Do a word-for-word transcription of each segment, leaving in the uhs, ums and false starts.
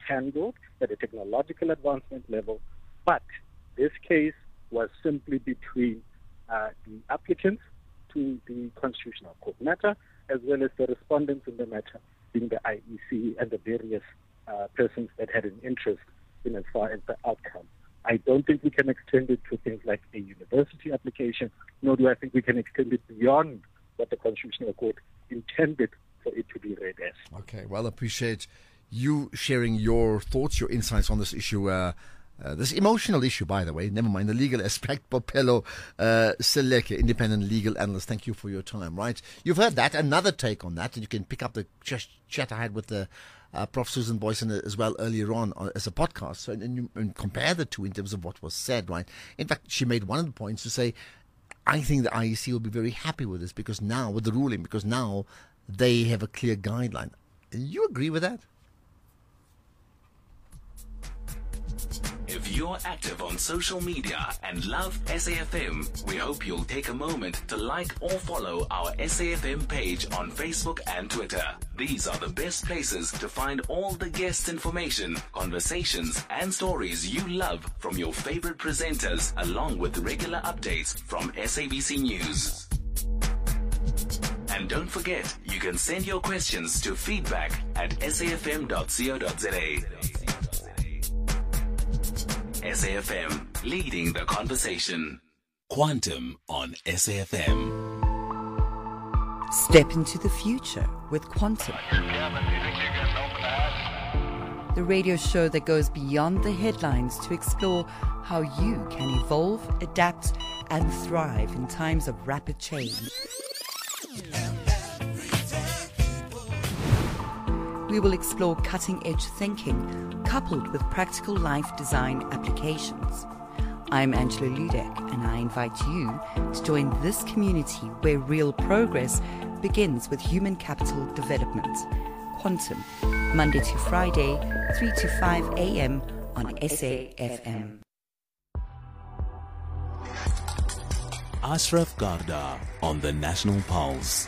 handled at a technological advancement level, but this case was simply between uh, the applicants to the Constitutional Court matter, as well as the respondents in the matter, being the I E C and the various uh, persons that had an interest in as far as the outcome. I don't think we can extend it to things like a university application, nor do I think we can extend it beyond what the Constitutional Court intended for it to be read as. Okay, well, I appreciate you sharing your thoughts, your insights on this issue, uh, uh, this emotional issue, by the way, never mind the legal aspect. Bophelo uh, Seleke, independent legal analyst, thank you for your time, right? You've heard that, another take on that, and you can pick up the ch- chat I had with the uh, Professor Susan Boyson as well earlier on uh, as a podcast, so, and, and, you, and compare the two in terms of what was said, right? In fact, she made one of the points to say, I think the I E C will be very happy with this because now, with the ruling, because now they have a clear guideline. You agree with that? If you're active on social media and love S A F M, we hope you'll take a moment to like or follow our S A F M page on Facebook and Twitter. These are the best places to find all the guest information, conversations, and stories you love from your favorite presenters, along with regular updates from S A B C News. And don't forget, you can send your questions to feedback at s a f m dot co dot z a. S A F M, leading the conversation. Quantum on S A F M. Step into the future with Quantum. The radio show that goes beyond the headlines to explore how you can evolve, adapt, and thrive in times of rapid change. We will explore cutting-edge thinking coupled with practical life design applications. I'm Angela Ludek, and I invite you to join this community where real progress begins with human capital development. Quantum, Monday to Friday, three to five a.m. on S A F M. Ashraf Garda on the National Pulse.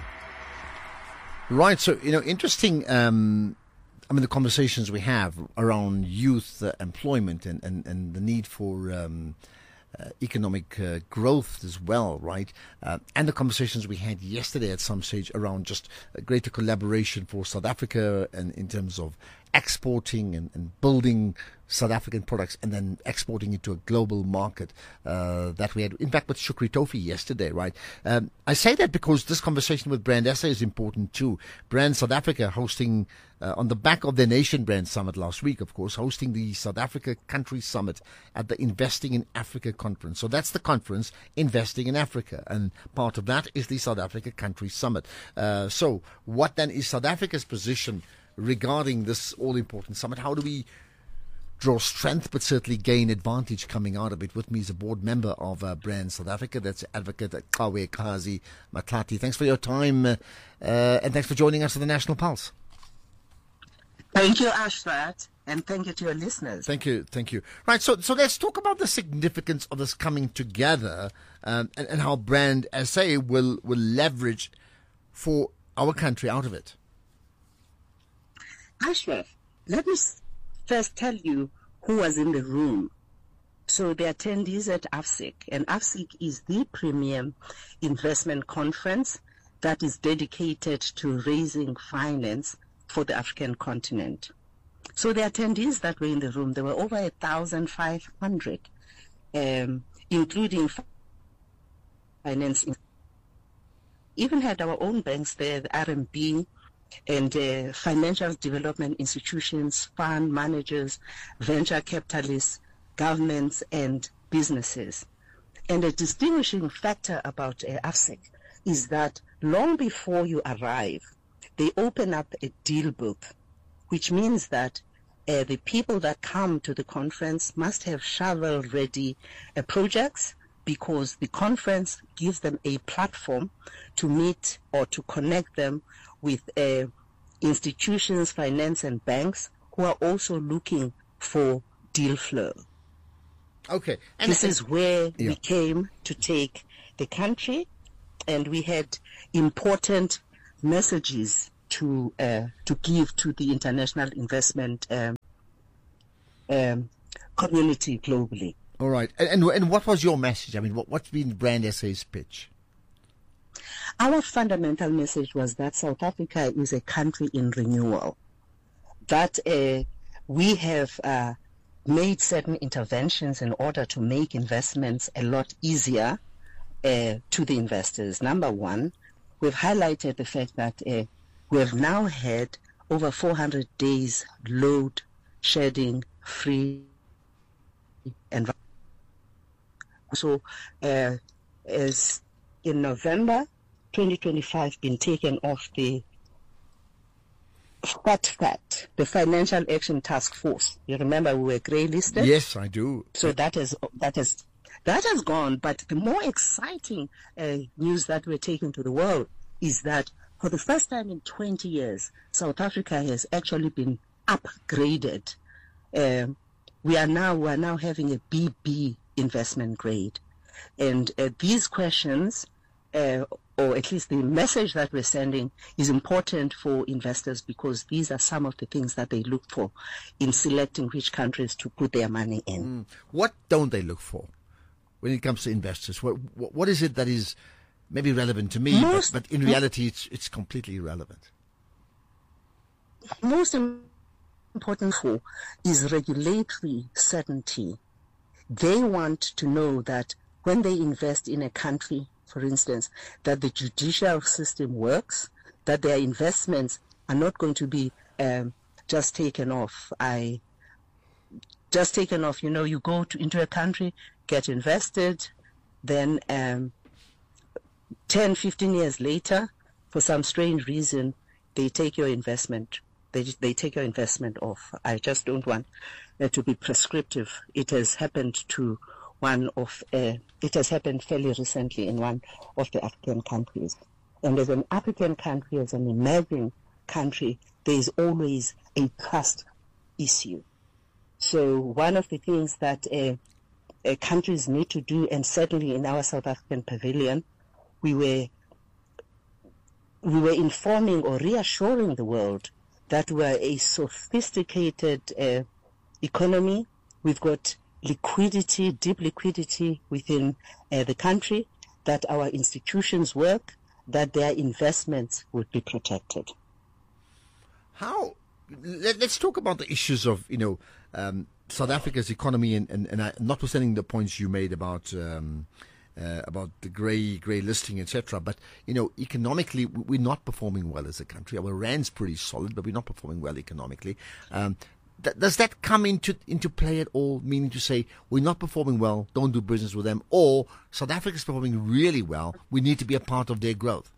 Right, so, you know, interesting, um, I mean, the conversations we have around youth uh, employment and, and, and the need for um, uh, economic uh, growth as well, right? Uh, and the conversations we had yesterday at some stage around just a greater collaboration for South Africa and in terms of exporting and, and building South African products and then exporting it to a global market uh, that we had, in fact, with Shukri Tofi yesterday, right? Um, I say that because this conversation with Brand S A is important too. Brand South Africa hosting, uh, on the back of their Nation Brand Summit last week, of course, hosting the South Africa Country Summit at the Investing in Africa conference. So that's the conference, Investing in Africa. And part of that is the South Africa Country Summit. Uh, so what then is South Africa's position regarding this all-important summit? How do we draw strength, but certainly gain advantage coming out of it? With me is a board member of uh, Brand South Africa. That's Advocate Kawe Kazi Matlati. Thanks for your time, uh, uh, and thanks for joining us on the National Pulse. Thank you, Ashrat, and thank you to your listeners. Thank you, thank you. Right, so so let's talk about the significance of this coming together, um, and, and how Brand S A will will leverage for our country out of it. Ashraf, let me first tell you who was in the room. So the attendees at A F S I C, and A F S I C is the premier investment conference that is dedicated to raising finance for the African continent. So the attendees that were in the room, there were over one thousand five hundred, um, including finance. Even had our own banks there, the R M B, and uh, financial development institutions, fund managers, venture capitalists, governments, and businesses. And a distinguishing factor about uh, A F S I C is that long before you arrive, they open up a deal book, which means that uh, the people that come to the conference must have shovel-ready uh, projects, because the conference gives them a platform to meet or to connect them with uh, institutions, finance, and banks who are also looking for deal flow. Okay. And this is where yeah. we came to take the country, and we had important messages to uh, to give to the international investment um, um, community globally. All right. And, and and what was your message? I mean, what, what's been Brand S A's pitch? Our fundamental message was that South Africa is a country in renewal, that uh, we have uh, made certain interventions in order to make investments a lot easier uh, to the investors. Number one, we've highlighted the fact that uh, we have now had over four hundred days load shedding free and so uh, as in November twenty twenty-five been taken off the F A T F A T, the Financial Action Task Force. You remember we were grey listed? Yes, I do. So that has that has that has gone. But the more exciting uh, news that we're taking to the world is that for the first time in twenty years, South Africa has actually been upgraded. Um, we are now we are now having a B B investment grade, and uh, these questions, uh, or at least the message that we're sending, is important for investors because these are some of the things that they look for in selecting which countries to put their money in. Mm. What don't they look for when it comes to investors? What what, what is it that is maybe relevant to me, most, but, but in reality it's it's completely irrelevant? Most important for is regulatory certainty. They want to know that when they invest in a country, for instance, that the judicial system works, that their investments are not going to be um, just taken off. I just taken off. You know, you go to, into a country, get invested, then um, ten, fifteen years later, for some strange reason, they take your investment. They they take your investment off. I just don't want uh, to be prescriptive. It has happened to one of uh, it has happened fairly recently in one of the African countries. And as an African country, as an emerging country, there is always a trust issue. So one of the things that uh, uh, countries need to do, and certainly in our South African pavilion, we were we were informing or reassuring the world that we're a sophisticated uh, economy. We've got liquidity, deep liquidity within uh, the country, that our institutions work, that their investments would be protected. How? Let, let's talk about the issues of, you know, um, South Africa's economy, and, and, and I, notwithstanding the points you made about um, uh, about the grey grey listing, et cetera. But, you know, economically, we're not performing well as a country. Our rand's pretty solid, but we're not performing well economically. Um, th- does that come into into play at all? Meaning to say we're not performing well, don't do business with them, or South Africa's performing really well, we need to be a part of their growth?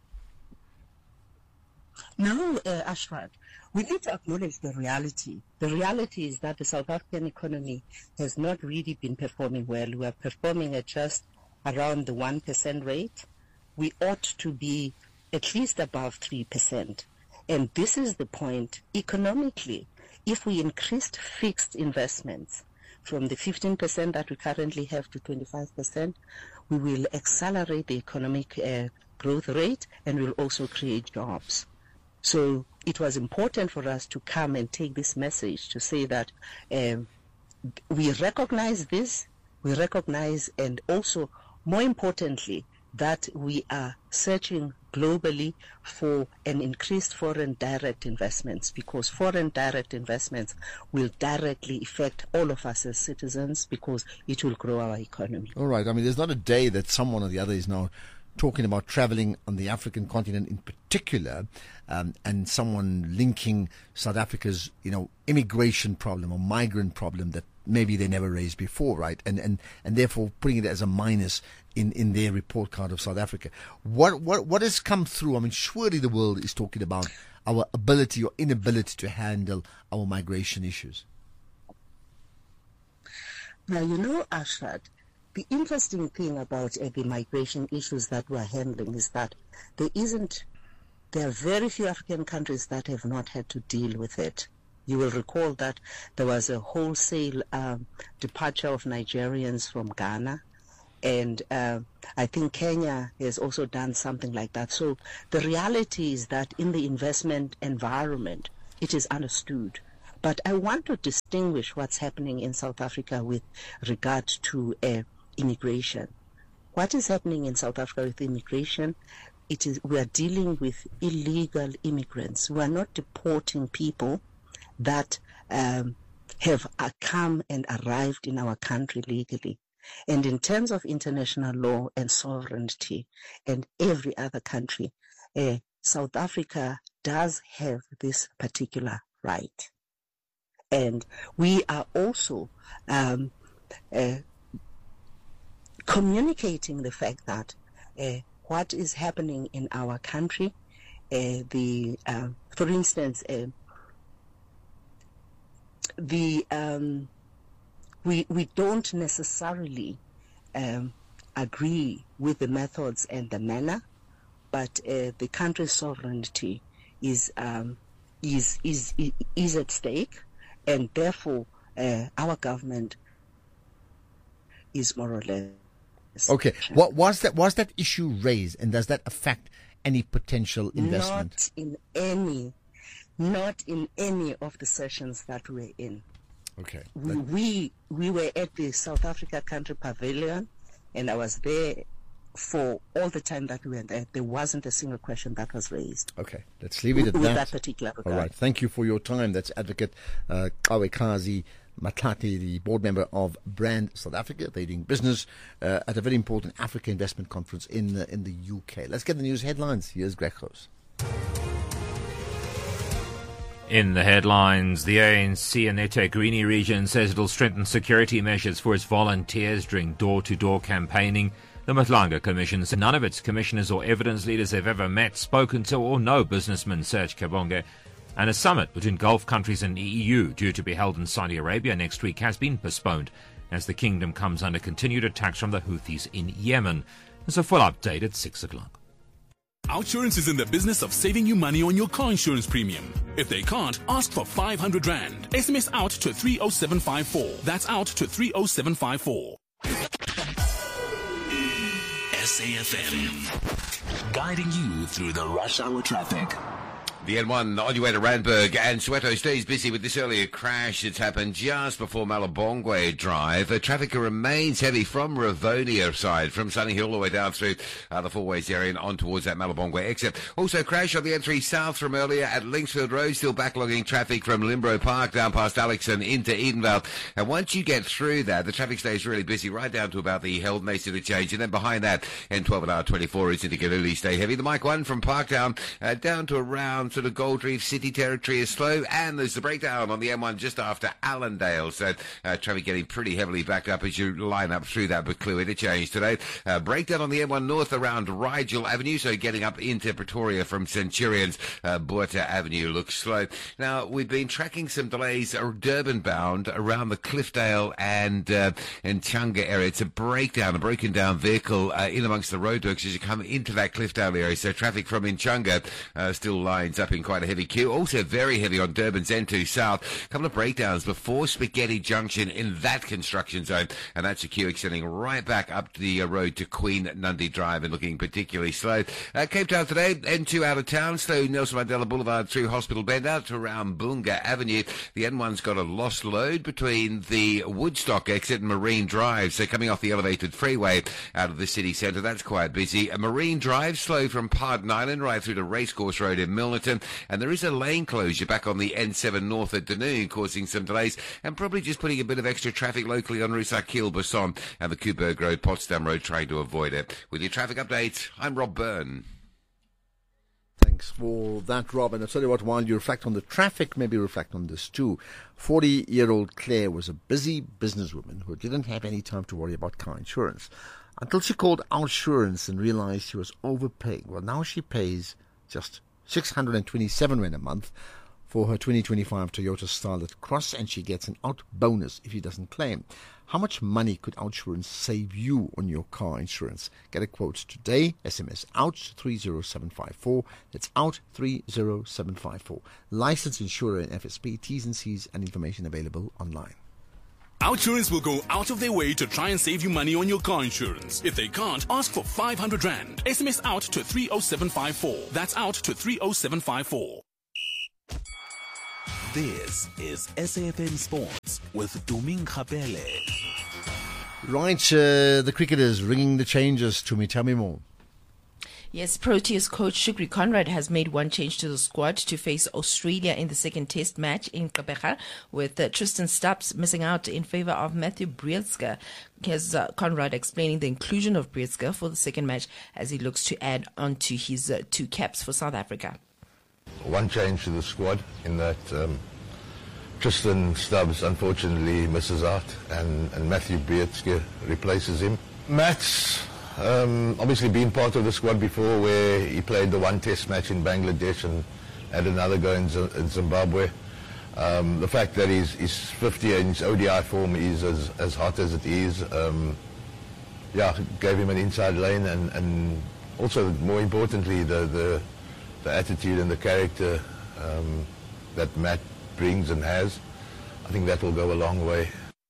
No, uh, Ashrat. We need to acknowledge the reality. The reality is that the South African economy has not really been performing well. We are performing at just around the one percent rate. We ought to be at least above three percent. And this is the point. Economically, if we increased fixed investments from the fifteen percent that we currently have to twenty-five percent, we will accelerate the economic uh, growth rate and will also create jobs. So it was important for us to come and take this message to say that um, we recognize this, we recognize, and also, more importantly, that we are searching globally for an increased foreign direct investments, because foreign direct investments will directly affect all of us as citizens, because it will grow our economy. All right. I mean, there's not a day that someone or the other is now talking about traveling on the African continent in particular, um, and someone linking South Africa's, you know, immigration problem or migrant problem that maybe they never raised before, right? And and, and therefore putting it as a minus in, in their report card of South Africa. What what what has come through? I mean, surely the world is talking about our ability or inability to handle our migration issues. Now, you know, Ashad, the interesting thing about uh, the migration issues that we're handling is that there isn't, there are very few African countries that have not had to deal with it. You will recall that there was a wholesale um, departure of Nigerians from Ghana, And uh, I think Kenya has also done something like that. So the reality is that in the investment environment, it is understood. But I want to distinguish what's happening in South Africa with regard to uh, immigration. What is happening in South Africa with immigration? It is we are dealing with illegal immigrants. We are not deporting people that um, have uh, come and arrived in our country legally. And in terms of international law and sovereignty and every other country, uh, South Africa does have this particular right. And we are also um, uh, communicating the fact that uh, what is happening in our country, uh, the uh, for instance, uh, the um, we we don't necessarily um, agree with the methods and the manner, but uh, the country's sovereignty is um, is is is at stake, and therefore uh, our government is more or less. Okay. What was that? Was that issue raised, and does that affect any potential investment? Not in any, not in any of the sessions that we're in. Okay. We, we we were at the South Africa Country Pavilion, and I was there for all the time that we were there. There wasn't a single question that was raised. Okay, let's leave it at with that. that particular regard. All right. Thank you for your time. That's Advocate uh, Kawekazi Matlati, the board member of Brand South Africa. They're doing business uh, at a very important Africa investment conference in uh, in the U K. Let's get the news headlines. Here's Greg House. In the headlines, the A N C in the eThekwini region says it'll strengthen security measures for its volunteers during door-to-door campaigning. The Matlanga Commission said none of its commissioners or evidence leaders have ever met, spoken to, or know businessman Serge Kabonge. And a summit between Gulf countries and the E U, due to be held in Saudi Arabia next week, has been postponed as the kingdom comes under continued attacks from the Houthis in Yemen. There's a full update at six o'clock. Outsurance is in the business of saving you money on your car insurance premium. If they can't, ask for five hundred rand. S M S out to three oh seven five four. That's out to three oh seven five four. S A F M, guiding you through the rush hour traffic. The N one on your way to Randburg, and Soweto stays busy with this earlier crash that's happened just before Malabongwe Drive. Uh, traffic remains heavy from Rivonia side, from Sunny Hill all the way down through uh, the Four Ways area and on towards that Malabongwe exit. Also, crash on the N three south from earlier at Linksfield Road, still backlogging traffic from Limbro Park down past Alexon into Edenvale. And once you get through that, the traffic stays really busy right down to about the Held Nature change. And then behind that, N twelve and R twenty-four is into Galuli, stay heavy. The Mike one from Parktown uh, down to around sort of Gold Reef City territory is slow, and there's the breakdown on the M one just after Allendale, so uh, traffic getting pretty heavily backed up as you line up through that Buccleuch interchange today. Uh, breakdown on the M one north around Rigel Avenue, so getting up into Pretoria from Centurions, uh, Botha Avenue looks slow. Now, we've been tracking some delays uh, Durban bound around the Cliffdale and uh, and Changa area. It's a breakdown, a broken down vehicle uh, in amongst the roadworks as you come into that Cliffdale area, so traffic from Inchanga uh, still lines up in quite a heavy queue. Also very heavy on Durban's N two South. A couple of breakdowns before Spaghetti Junction in that construction zone, and that's a queue extending right back up the uh, road to Queen Nundy Drive and looking particularly slow. Uh, Cape Town today, N two out of town, slow Nelson Mandela Boulevard through Hospital Bend out to around Bunga Avenue. The N one's got a lost load between the Woodstock exit and Marine Drive, so coming off the elevated freeway out of the city centre, that's quite busy. A Marine Drive slow from Pardon Island right through to Racecourse Road in Milnerton. And there is a lane closure back on the N seven north at Dunoon, causing some delays and probably just putting a bit of extra traffic locally on Rusakil, Basson and the Kuberg Road, Potsdam Road, trying to avoid it. With your traffic updates, I'm Rob Byrne. Thanks for that, Rob. And I'll tell you what, while you reflect on the traffic, maybe reflect on this too. forty-year-old Claire was a busy businesswoman who didn't have any time to worry about car insurance until she called Outsurance and realized she was overpaying. Well, now she pays just six hundred twenty-seven rand a month for her twenty twenty-five Toyota Starlet Cross, and she gets an out bonus if she doesn't claim. How much money could Outsurance save you on your car insurance? Get a quote today. S M S out three oh seven five four. That's out three oh seven five four. Licensed insurer and F S P. T's and C's and information available online. Outsurance will go out of their way to try and save you money on your car insurance. If they can't, ask for five hundred rand. S M S out to three oh seven five four. That's out to three oh seven five four. This is S A F M Sports with Tumi Nkgapele. Right, uh, the cricketers ringing the changes. To me, tell me more. Yes, Proteas coach Shukri Conrad has made one change to the squad to face Australia in the second test match in Gqeberha, with uh, Tristan Stubbs missing out in favour of Matthew Breedska. Here's uh, Conrad explaining the inclusion of Breedska for the second match as he looks to add on to his uh, two caps for South Africa. One change to the squad in that um, Tristan Stubbs unfortunately misses out and, and Matthew Breedska replaces him. Matt's um, obviously been part of the squad before, where he played the one test match in Bangladesh and had another go in, Z- in Zimbabwe. Um, the fact that his, his fifty inch O D I form is as, as hot as it is, um, yeah, gave him an inside lane, and, and also more importantly the, the the attitude and the character um, that Matt brings and has. I think that will go a long way.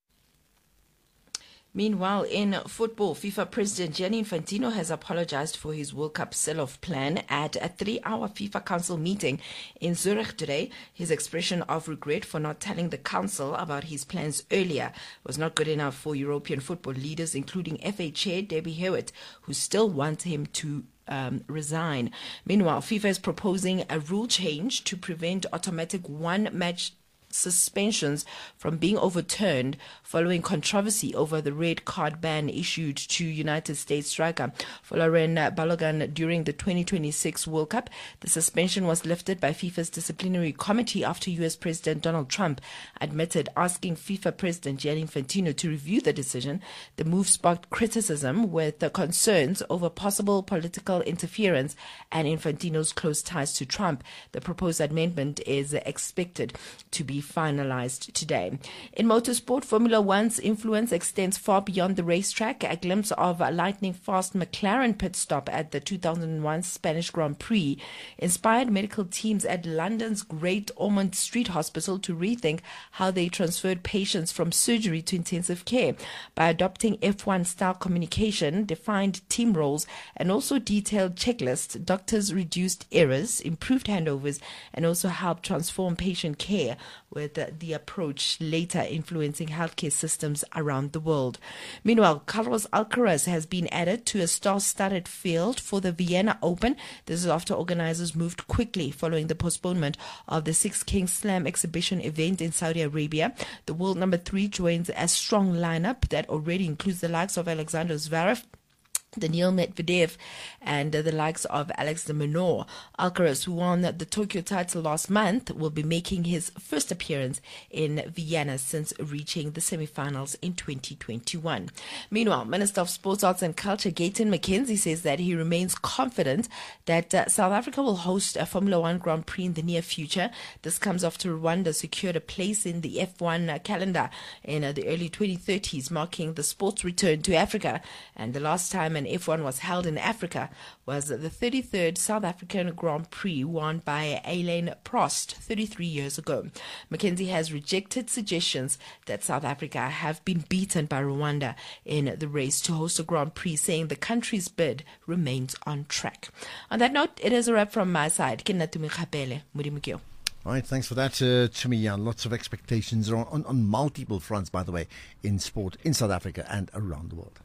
Meanwhile, in football, FIFA President Gianni Infantino has apologized for his World Cup sell-off plan at a three-hour FIFA Council meeting in Zurich today. His expression of regret for not telling the Council about his plans earlier was not good enough for European football leaders, including F A Chair Debbie Hewitt, who still want him to Um, resign. Meanwhile, FIFA is proposing a rule change to prevent automatic one-match suspensions from being overturned following controversy over the red card ban issued to United States striker Folarin Balogun during the twenty twenty-six World Cup. The suspension was lifted by FIFA's disciplinary committee after U S President Donald Trump admitted asking FIFA President Gianni Infantino to review the decision. The move sparked criticism, with the concerns over possible political interference and Infantino's close ties to Trump. The proposed amendment is expected to be finalized today. In motorsport, Formula One's influence extends far beyond the racetrack. A glimpse of a lightning-fast McLaren pit stop at the two thousand one Spanish Grand Prix inspired medical teams at London's Great Ormond Street Hospital to rethink how they transferred patients from surgery to intensive care. By adopting F one-style communication, defined team roles, and also detailed checklists, doctors reduced errors, improved handovers, and also helped transform patient care, with the approach later influencing healthcare systems around the world. Meanwhile, Carlos Alcaraz has been added to a star-studded field for the Vienna Open. This is after organizers moved quickly following the postponement of the Six Kings Slam exhibition event in Saudi Arabia. The world number three joins a strong lineup that already includes the likes of Alexander Zverev, Daniil Medvedev, and uh, the likes of Alex de Minaur. Alcaraz, who won the Tokyo title last month, will be making his first appearance in Vienna since reaching the semi-finals in twenty twenty-one. Meanwhile, Minister of Sports, Arts and Culture Gayton McKenzie says that he remains confident that uh, South Africa will host a Formula One Grand Prix in the near future. This comes after Rwanda secured a place in the F one uh, calendar in uh, the early twenty thirties, marking the sport's return to Africa. And the last time an F one was held in Africa was the thirty-third South African Grand Prix, won by Alain Prost thirty-three years ago. McKenzie has rejected suggestions that South Africa have been beaten by Rwanda in the race to host a Grand Prix, saying the country's bid remains on track. On that note, it is a wrap from my side. Ke nna Tumi Nkgapele, Modimo. All right, thanks for that, uh, to me. Yeah, lots of expectations on, on, on multiple fronts, by the way, in sport in South Africa and around the world.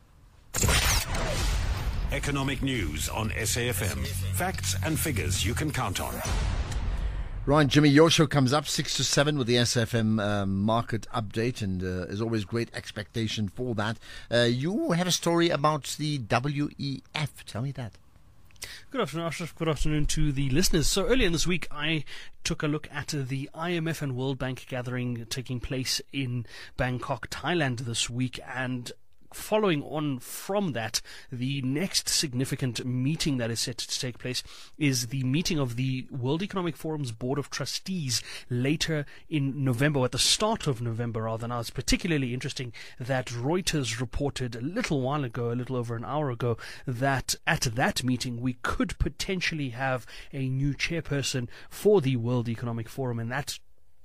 Economic news on S A F M. Facts and figures you can count on. Right, Jimmy, your show comes up six to seven with the S A F M um, market update, and uh, as always, great expectation for that. Uh, you have a story about the W E F. Tell me that. Good afternoon, Ashraf. Good afternoon to the listeners. So earlier in this week, I took a look at the I M F and World Bank gathering taking place in Bangkok, Thailand this week, and following on from that, the next significant meeting that is set to take place is the meeting of the World Economic Forum's Board of Trustees later in November, at the start of November rather. Now, it's particularly interesting that Reuters reported a little while ago, a little over an hour ago, that at that meeting we could potentially have a new chairperson for the World Economic Forum, and that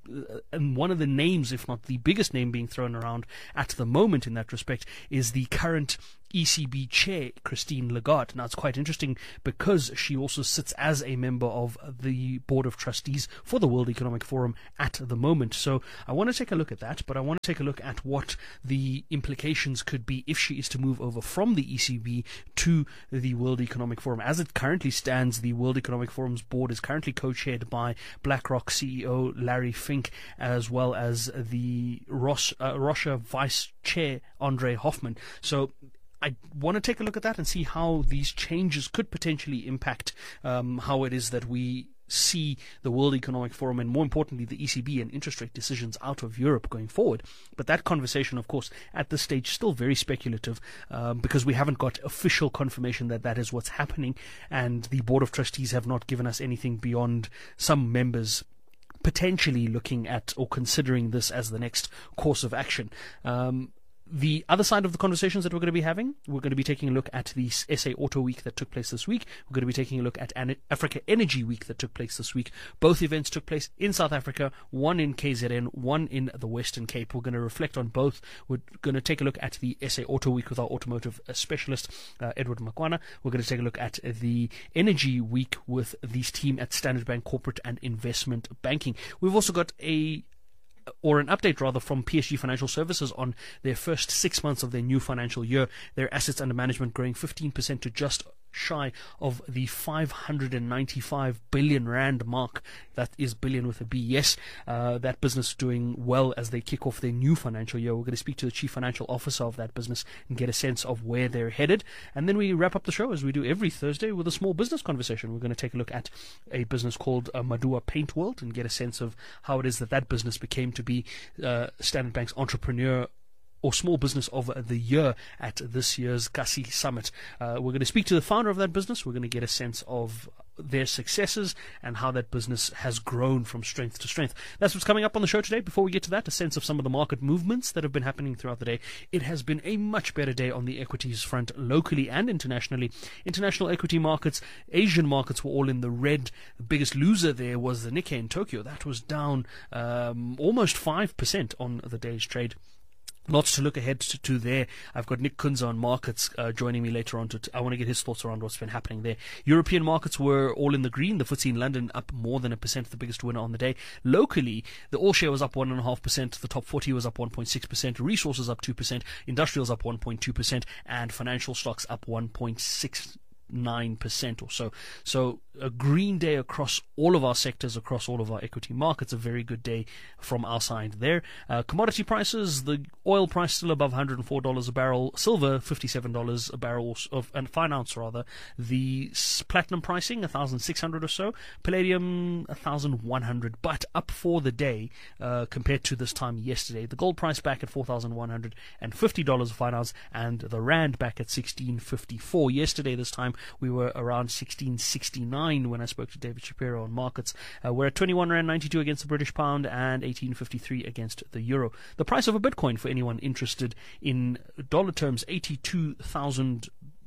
uh, and one of the names, if not the biggest name being thrown around at the moment in that respect, is the current E C B chair, Christine Lagarde. Now, it's quite interesting because she also sits as a member of the Board of Trustees for the World Economic Forum at the moment. So I want to take a look at that, but I want to take a look at what the implications could be if she is to move over from the E C B to the World Economic Forum. As it currently stands, the World Economic Forum's board is currently co-chaired by BlackRock C E O Larry Fink, as well as the Ross, uh, Russia Vice Chair Andre Hoffman. So I want to take a look at that and see how these changes could potentially impact um, how it is that we see the World Economic Forum and, more importantly, the E C B and interest rate decisions out of Europe going forward. But that conversation, of course, at this stage still very speculative um, because we haven't got official confirmation that that is what's happening, and the Board of Trustees have not given us anything beyond some members potentially looking at or considering this as the next course of action. Um, The other side of the conversations that we're going to be having, we're going to be taking a look at the S A Auto Week that took place this week. We're going to be taking a look at Africa Energy Week that took place this week. Both events took place in South Africa, one in K Z N, one in the Western Cape. We're going to reflect on both. We're going to take a look at the S A Auto Week with our automotive specialist, uh, Edward Makwana. We're going to take a look at the Energy Week with this team at Standard Bank Corporate and Investment Banking. We've also got a or an update rather from P S G Financial Services on their first six months of their new financial year. Their assets under management growing fifteen percent to just shy of the five hundred ninety-five billion rand mark. That is billion with a B. Yes, uh, that business doing well as they kick off their new financial year. We're going to speak to the chief financial officer of that business and get a sense of where they're headed. And then we wrap up the show, as we do every Thursday, with a small business conversation. We're going to take a look at a business called uh, Madua Paint World and get a sense of how it is that that business became to be uh, Standard Bank's entrepreneur or small business of the year at this year's Kasi Summit. Uh, we're going to speak to the founder of that business. We're going to get a sense of their successes and how that business has grown from strength to strength. That's what's coming up on the show today. Before we get to that, a sense of some of the market movements that have been happening throughout the day. It has been a much better day on the equities front, locally and internationally. International equity markets, Asian markets were all in the red. The biggest loser there was the Nikkei in Tokyo. That was down um, almost five percent on the day's trade. Lots to look ahead to, to there. I've got Nick Kunza on markets uh, joining me later on. To t- I want to get his thoughts around what's been happening there. European markets were all in the green. The F T S E in London up more than a percent, the biggest winner on the day. Locally, the All Share was up one point five percent. The top forty was up one point six percent. Resources up two percent. Industrials up one point two percent. And financial stocks up one point six nine percent or so. So a green day across all of our sectors, across all of our equity markets. A very good day from our side there. Uh, commodity prices, the oil price still above one hundred four dollars a barrel. Silver, fifty-seven dollars a barrel, of, and fine ounce rather. The platinum pricing, one thousand six hundred dollars or so. Palladium, one thousand one hundred dollars, but up for the day uh, compared to this time yesterday. The gold price back at four thousand one hundred fifty dollars a fine ounce, and the rand back at sixteen fifty-four. Yesterday, this time, we were around sixteen sixty-nine when I spoke to David Shapiro on markets. Uh, we're at twenty-one rand ninety-two against the British pound and eighteen fifty-three against the euro. The price of a Bitcoin, for anyone interested in dollar terms, eighty-two thousand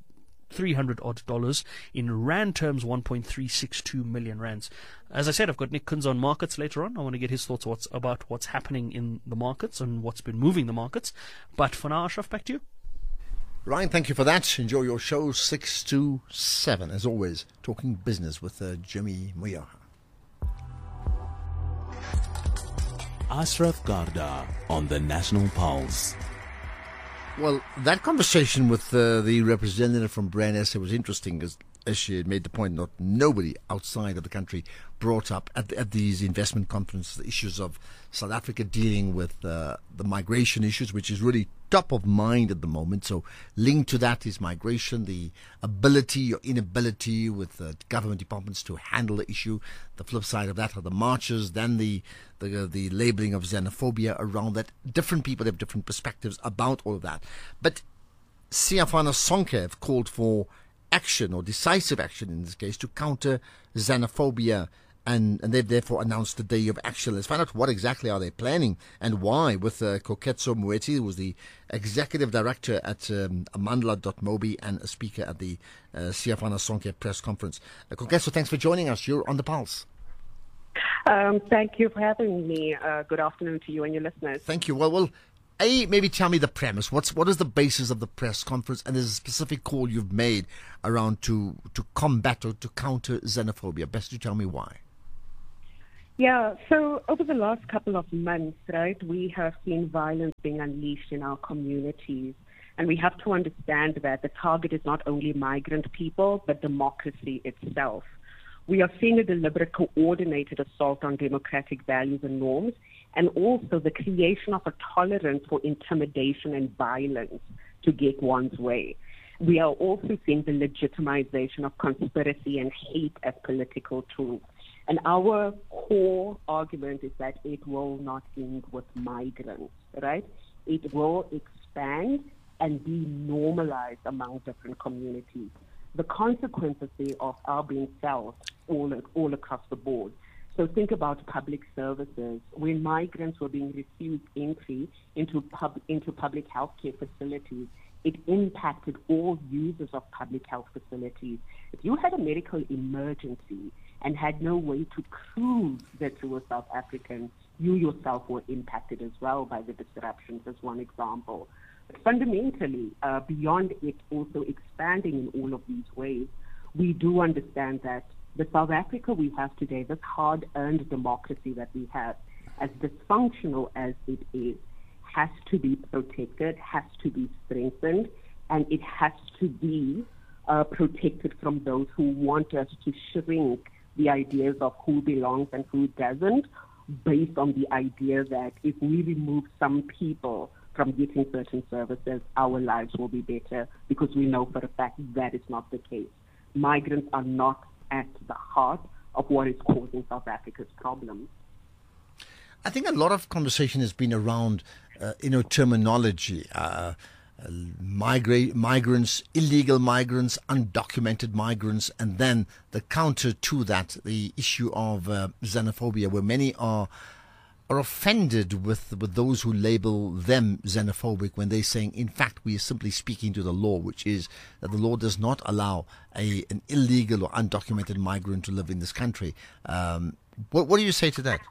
three hundred odd dollars. In rand terms, one point three six two million rands. As I said, I've got Nick Kunza on markets later on. I want to get his thoughts what's, about what's happening in the markets and what's been moving the markets. But for now, Ashraf, back to you. Ryan, thank you for that. Enjoy your show six to seven, as always, talking business with uh, Jimmy Moya. Ashraf Garda on the National Pulse. Well, that conversation with uh, the representative from Brand S A was interesting, as, as she had made the point that nobody outside of the country brought up at, at these investment conferences the issues of South Africa dealing with uh, the migration issues, which is really top of mind at the moment. So linked to that is migration, the ability or inability with uh, government departments to handle the issue. The flip side of that are the marches, then the the, uh, the labeling of xenophobia around that. Different people have different perspectives about all of that. But Siafana Sonke have called for action, or decisive action in this case, to counter xenophobia. And, and they've therefore announced the day of action. Let's find out what exactly are they planning and why with uh, Koketso Moeti, who was the executive director at um, amandla dot mobi and a speaker at the uh, Siafana Sonke press conference. Uh, Koketso, thanks for joining us. You're on the pulse. Um, thank you for having me. Uh, good afternoon to you and your listeners. Thank you. Well, well, A, maybe tell me the premise. What's what is the basis of the press conference, and there's a specific call you've made around to to combat or to counter xenophobia. Best you tell me why. Yeah, so over the last couple of months, right, we have seen violence being unleashed in our communities. And we have to understand that the target is not only migrant people, but democracy itself. We are seeing a deliberate, coordinated assault on democratic values and norms, and also the creation of a tolerance for intimidation and violence to get one's way. We are also seeing the legitimization of conspiracy and hate as political tools. And our core argument is that it will not end with migrants, right? It will expand and be normalized among different communities. The consequences thereof are being felt all, all across the board. So think about public services. When migrants were being refused entry into, pub, into public healthcare facilities, it impacted all users of public health facilities. If you had a medical emergency and had no way to prove that you were South African, you yourself were impacted as well by the disruptions, as one example. But fundamentally, uh, beyond it also expanding in all of these ways, we do understand that the South Africa we have today, this hard-earned democracy that we have, as dysfunctional as it is, has to be protected, has to be strengthened, and it has to be uh, protected from those who want us to shrink the ideas of who belongs and who doesn't, based on the idea that if we remove some people from getting certain services, our lives will be better, because we know for a fact that is not the case. Migrants are not at the heart of what is causing South Africa's problems. I think a lot of conversation has been around, uh, you know, terminology. Uh, Uh, migra- migrants, illegal migrants, undocumented migrants, and then the counter to that, the issue of uh, xenophobia, where many are are offended with, with those who label them xenophobic when they're saying, in fact, we are simply speaking to the law, which is that the law does not allow a an illegal or undocumented migrant to live in this country. Um, what, what do you say to that?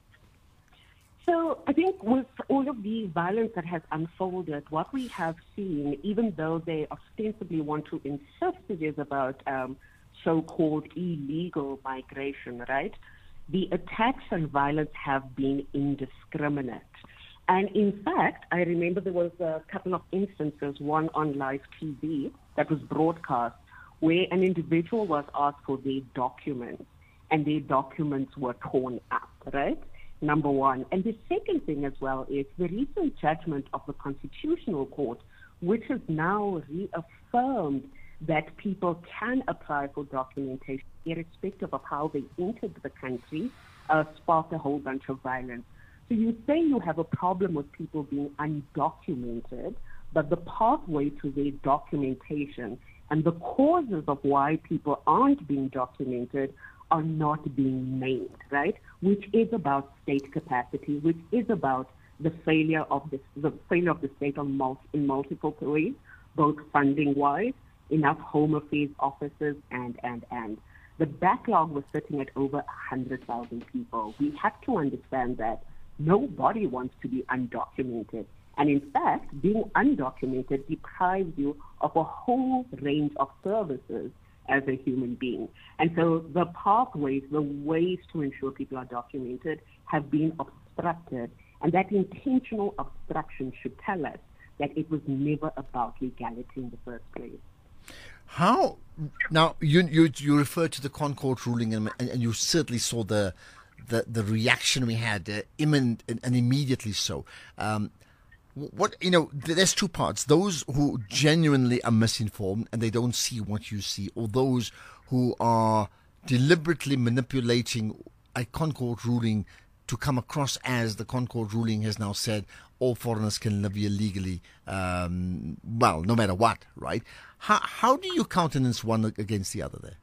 So I think with all of the violence that has unfolded, what we have seen, even though they ostensibly want to insist it is about um, so-called illegal migration, right? The attacks and violence have been indiscriminate. And in fact, I remember there was a couple of instances, one on live T V that was broadcast, where an individual was asked for their documents, and their documents were torn up, right? Number one. And the second thing as well is the recent judgment of the Constitutional Court, which has now reaffirmed that people can apply for documentation irrespective of how they entered the country, uh, sparked a whole bunch of violence. So you say you have a problem with people being undocumented, but the pathway to their documentation and the causes of why people aren't being documented are not being named, right? Which is about state capacity, which is about the failure of the, the failure of the state on mul- in multiple ways, both funding-wise, enough Home Affairs officers, and, and, and. The backlog was sitting at over one hundred thousand people. We have to understand that nobody wants to be undocumented. And in fact, being undocumented deprives you of a whole range of services as a human being. And so the pathways, the ways to ensure people are documented have been obstructed. And that intentional obstruction should tell us that it was never about legality in the first place. How, now, you you, you referred to the Concord ruling, and, and, and you certainly saw the the, the reaction we had, uh, imminent and, and immediately so. Um, What you know, there's two parts: those who genuinely are misinformed and they don't see what you see, or those who are deliberately manipulating a Concord ruling to come across as the Concord ruling has now said all foreigners can live here legally. Um, well, no matter what, right? How how do you countenance one against the other there?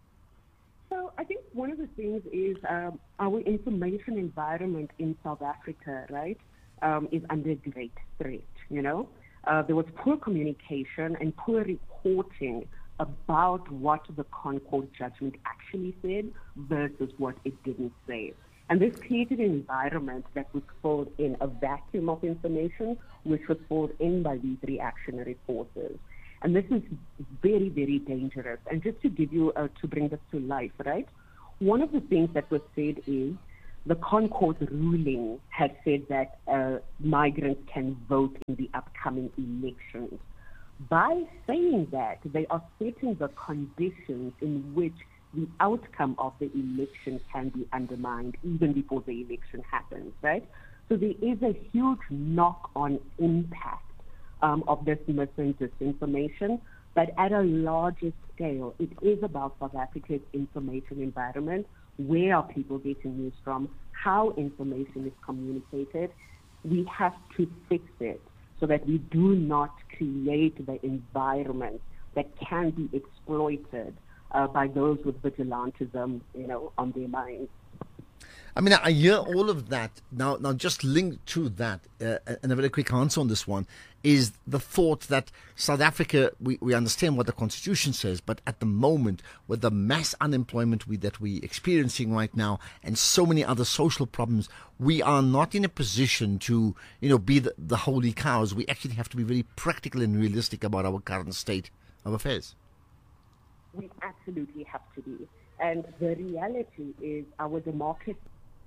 So I think one of the things is um, our information environment in South Africa, right? Um, is under great threat, you know. Uh, there was poor communication and poor reporting about what the Concord judgment actually said versus what it didn't say. And this created an environment that was filled in a vacuum of information, which was filled in by these reactionary forces. And this is very, very dangerous. And just to give you, uh, to bring this to life, right? One of the things that was said is the Concord ruling had said that uh, migrants can vote in the upcoming elections. By saying that, they are setting the conditions in which the outcome of the election can be undermined even before the election happens, right? So there is a huge knock-on impact um, of this mis and disinformation, but at a larger scale, it is about South Africa's information environment. Where are people getting news from? How information is communicated? We have to fix it so that we do not create the environment that can be exploited Uh, by those with vigilantism, you know, on their minds. I mean, I hear all of that. Now, now just linked to that, uh, and a very quick answer on this one, is the thought that South Africa, we, we understand what the Constitution says, but at the moment, with the mass unemployment we, that we're experiencing right now and so many other social problems, we are not in a position to, you know, be the, the holy cows. We actually have to be very practical and realistic about our current state of affairs. We absolutely have to be. And the reality is our democracy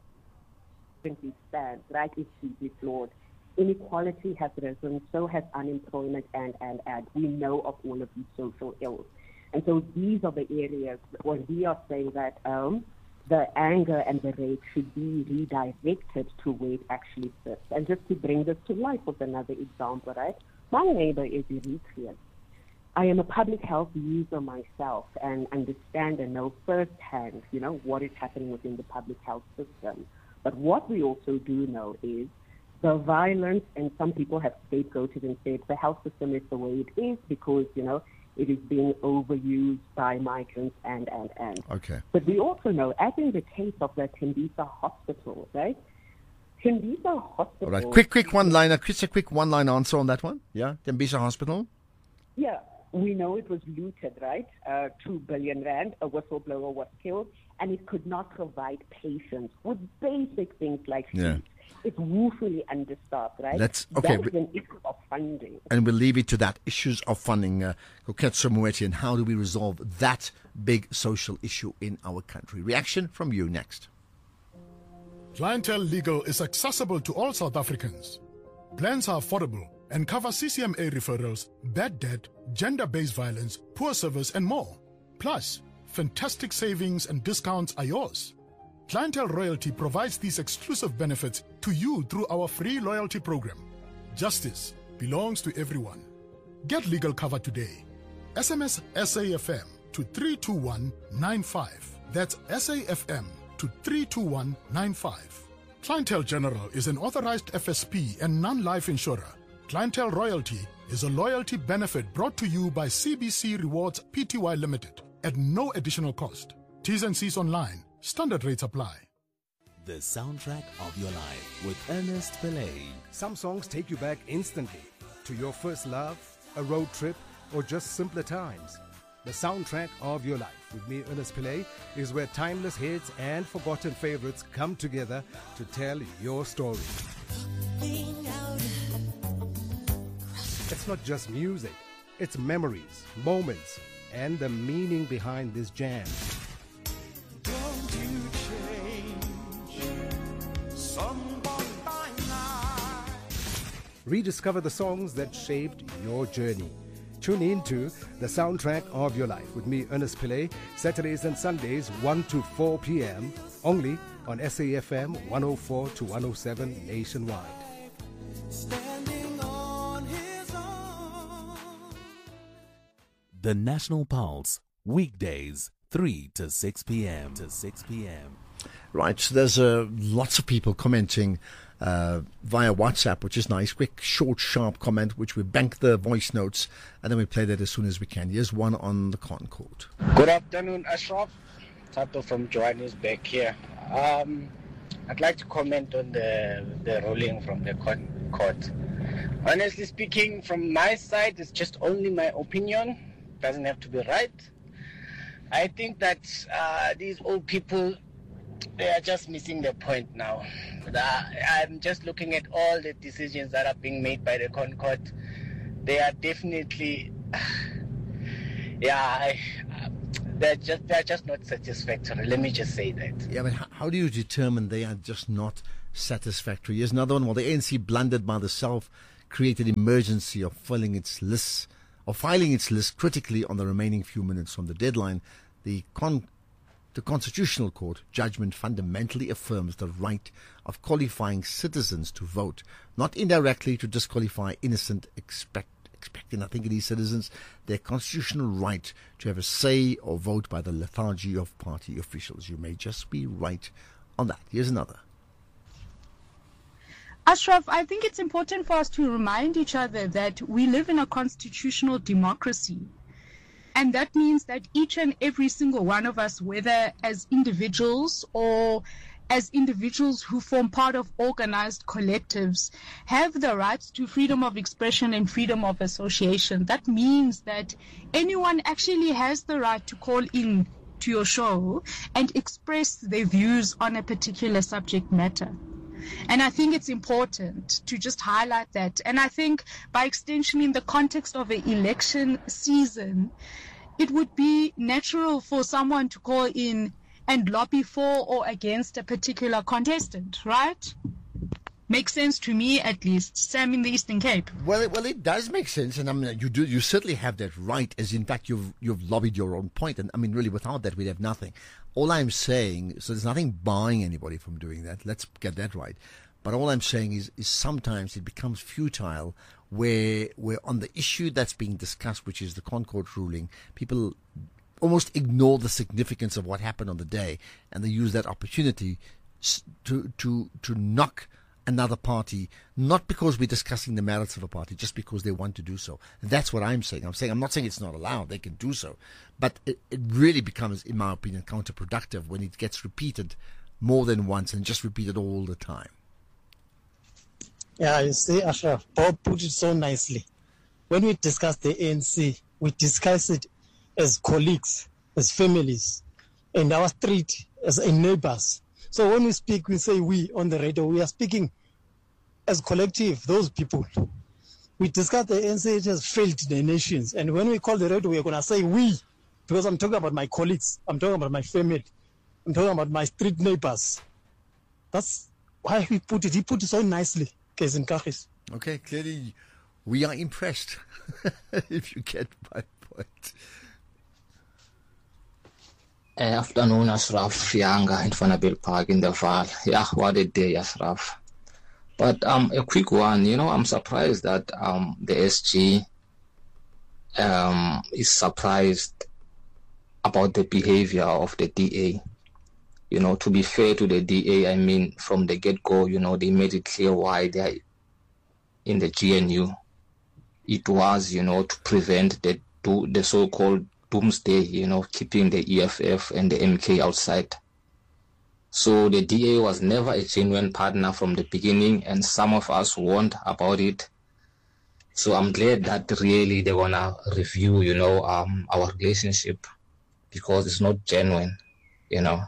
simply stands, right? It's deeply flawed. Inequality has risen, so has unemployment, and, and, and. We know of all of these social ills. And so these are the areas where we are saying that um, the anger and the rage should be redirected to where it actually sits. And just to bring this to life with another example, right? My neighbor is Eritrean. I am a public health user myself and understand and know firsthand, you know, what is happening within the public health system. But what we also do know is the violence, and some people have scapegoated and said the health system is the way it is because, you know, it is being overused by migrants and, and, and. Okay. But we also know, as in the case of the Tembisa Hospital, right? Tembisa Hospital... All right, quick, quick one-liner, just a quick one-line answer on that one. Yeah, Tembisa Hospital? Yeah. We know it was looted, right? Uh, two billion rand, a whistleblower was killed, and it could not provide patients with basic things like yeah. food. It's woefully understaffed, right? Let's, okay. That is an issue of funding. And we'll leave it to that, issues of funding. Uh, Koketso Moeti, and how do we resolve that big social issue in our country? Reaction from you next. Clientele Legal is accessible to all South Africans. Plans are affordable and cover C C M A referrals, bad debt, gender-based violence, poor service, and more. Plus, fantastic savings and discounts are yours. Clientele Royalty provides these exclusive benefits to you through our free loyalty program. Justice belongs to everyone. Get legal cover today. S M S S A F M to three two one nine five. That's S A F M to three two one nine five. Clientele General is an authorized F S P and non-life insurer. Clientele Royalty is a loyalty benefit brought to you by C B C Rewards Pty Limited at no additional cost. T's and C's online. Standard rates apply. The soundtrack of your life with Ernest Pillay. Some songs take you back instantly to your first love, a road trip, or just simpler times. The soundtrack of your life with me, Ernest Pillay, is where timeless hits and forgotten favorites come together to tell your story. It's not just music, it's memories, moments, and the meaning behind this jam. Don't you change someone by night. Rediscover the songs that shaped your journey. Tune in to The Soundtrack of Your Life with me, Ernest Pillay, Saturdays and Sundays, one to four p.m., only on S A F M one oh four to one oh seven nationwide. The National Pulse, weekdays, three to six p.m. to six p.m. Right, so there's uh, lots of people commenting uh, via WhatsApp, which is nice. Quick, short, sharp comment, which we bank the voice notes, and then we play that as soon as we can. Here's one on the Concord. Good afternoon, Ashraf. Tato from Johannesburg here. Um, I'd like to comment on the the ruling from the court. Honestly speaking, from my side, it's just only my opinion. Doesn't have to be right. I think that uh, these old people they are just missing the point now. I'm just looking at all the decisions that are being made by the Concord. They are definitely, yeah, I, they're just they're just not satisfactory. Let me just say that. Yeah, but how, how do you determine they are just not satisfactory? Here's another one. Well, the A N C blundered by the self-created emergency of filing its lists, of filing its list critically on the remaining few minutes from the deadline. The con. The Constitutional Court judgment fundamentally affirms the right of qualifying citizens to vote, not indirectly to disqualify innocent, expect, expecting, I think it is citizens, their constitutional right to have a say or vote by the lethargy of party officials. You may just be right on that. Here's another. Ashraf, I think it's important for us to remind each other that we live in a constitutional democracy. And that means that each and every single one of us, whether as individuals or as individuals who form part of organized collectives, have the right to freedom of expression and freedom of association. That means that anyone actually has the right to call in to your show and express their views on a particular subject matter. And I think it's important to just highlight that. And I think by extension, in the context of an election season, it would be natural for someone to call in and lobby for or against a particular contestant, right? Makes sense to me, at least. Sam in the Eastern Cape. Well, it, well, it does make sense, and I mean, you do, you certainly have that right. As in fact, you've you've lobbied your own point, and I mean, really, without that, we'd have nothing. All I'm saying, so there's nothing barring anybody from doing that. Let's get that right. But all I'm saying is, is sometimes it becomes futile, where where on the issue that's being discussed, which is the Concord ruling, people almost ignore the significance of what happened on the day, and they use that opportunity to to to knock another party, not because we're discussing the merits of a party, just because they want to do so. That's what I'm saying. I'm saying I'm not saying it's not allowed. They can do so. But it, it really becomes, in my opinion, counterproductive when it gets repeated more than once and just repeated all the time. Yeah, you see, Ashraf, Bob put it so nicely. When we discuss the A N C, we discuss it as colleagues, as families, in our street, as neighbors. So when we speak, we say we on the radio, we are speaking as collective, those people. We discuss the A N C, it has failed the nations. And when we call the radio, we are going to say we, because I'm talking about my colleagues, I'm talking about my family, I'm talking about my street neighbors. That's why we put it. He put it so nicely. Okay, clearly we are impressed, if you get my point. Uh, afternoon, Ashraf Fianga in Vanderbilt Park in the Val. Yeah, what a day, Ashraf. But um, a quick one, you know, I'm surprised that um, the S G um, is surprised about the behavior of the D A. You know, to be fair to the D A, I mean, from the get-go, you know, they made it clear why they're in the G N U. It was, you know, to prevent the the so-called doomsday, you know, keeping the E F F and the M K outside. So the D A was never a genuine partner from the beginning, and some of us warned about it. So I'm glad that really they want to review, you know, um, our relationship, because it's not genuine, you know.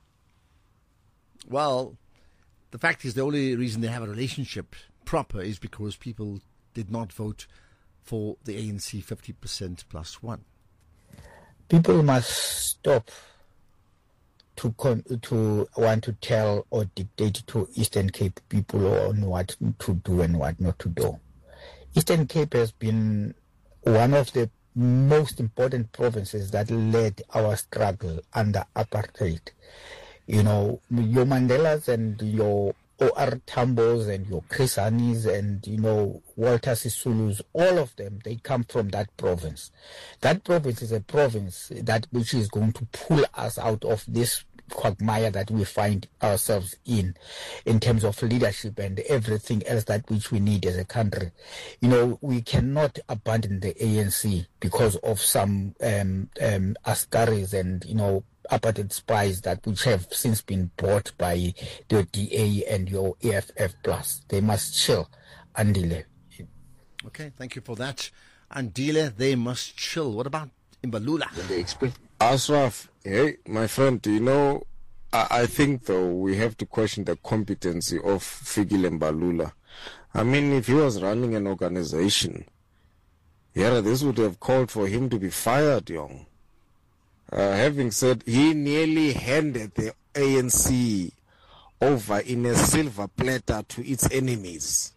Well, the fact is the only reason they have a relationship proper is because people did not vote for the A N C fifty percent plus one. People must stop to con- to want to tell or dictate to Eastern Cape people on what to do and what not to do. Eastern Cape has been one of the most important provinces that led our struggle under apartheid. You know, your Mandelas and your O R Tambos and your Chris Hannis and, you know, Walter Sisulus, all of them, they come from that province. That province is a province that which is going to pull us out of this quagmire that we find ourselves in, in terms of leadership and everything else that which we need as a country. You know, we cannot abandon the A N C because of some um, um, Askaris and, you know, apartheid spies that which have since been bought by the D A and your E F F plus. They must chill. Andile. Okay, thank you for that. Andile, they must chill. What about Imbalula? Ashraf, hey, my friend, do you know I, I think, though, we have to question the competency of Fikile Mbalula. I mean, if he was running an organization, yeah, this would have called for him to be fired, young. Uh, having said, he nearly handed the A N C over in a silver platter to its enemies.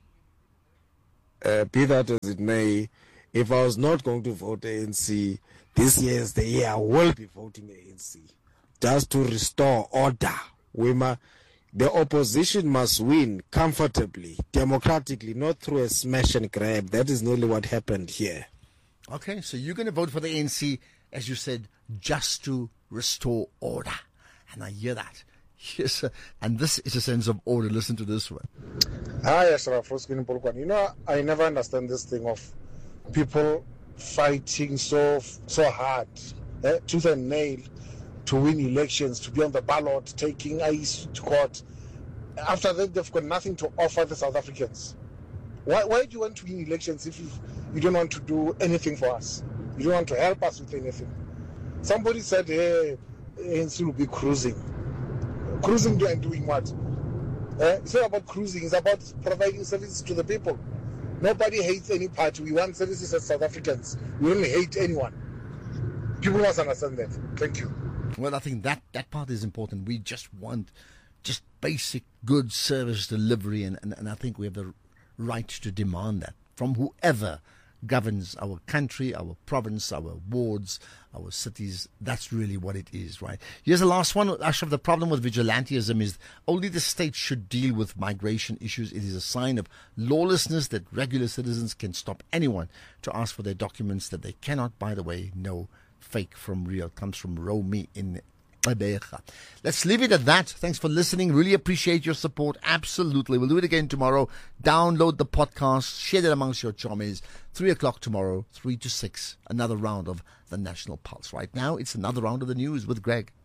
Uh, be that as it may, if I was not going to vote A N C, this year is the year I will be voting A N C. Just to restore order. We ma- the opposition must win comfortably, democratically, not through a smash and grab. That is nearly what happened here. Okay, so you're going to vote for the A N C, as you said, just to restore order. And I hear that. Yes, sir. And this is a sense of order. Listen to this one. Hi, Ashraf. You know, I never understand this thing of people fighting so so hard, eh, tooth and nail, to win elections, to be on the ballot, taking ICE to court. After that, they've got nothing to offer the South Africans. Why, why do you want to win elections if you, you don't want to do anything for us? You don't want to help us with anything. Somebody said, hey, A N C will be cruising. Cruising and doing what? Eh? It's not about cruising, it's about providing services to the people. Nobody hates any party. We want services as South Africans. We don't hate anyone. People must understand that. Thank you. Well, I think that, that part is important. We just want just basic good service delivery, and, and, and I think we have the right to demand that from whoever governs our country, our province, our wards, our cities. That's really what it is, right? Here's the last one. Ashraf, the problem with vigilantism is only the state should deal with migration issues. It is a sign of lawlessness that regular citizens can stop anyone to ask for their documents that they cannot, by the way, know fake from real. It comes from Romy in Gqeberha. Let's leave it at that. Thanks for listening. Really appreciate your support. Absolutely. We'll do it again tomorrow. Download the podcast. Share it amongst your chommies. Three o'clock tomorrow, three to six. Another round of the National Pulse. Right now, it's another round of the news with Greg.